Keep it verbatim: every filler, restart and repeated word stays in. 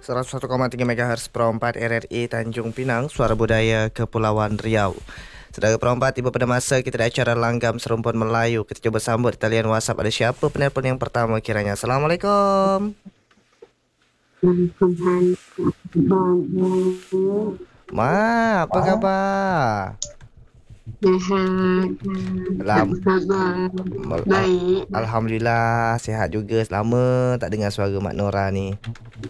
seratus satu koma tiga megahertz Pro empat R R I Tanjung Pinang, Suara Budaya Kepulauan Riau. Saudara Pro empat, tiba pada masa kita ada acara langgam serumpun Melayu. Kita coba sambut di talian WhatsApp. Ada siapa penelpon yang pertama kiranya? Assalamualaikum. Ma, apa khabar? Lam Al- Baik. Alhamdulillah sihat juga. Lama tak dengar suara Mak Nora ni.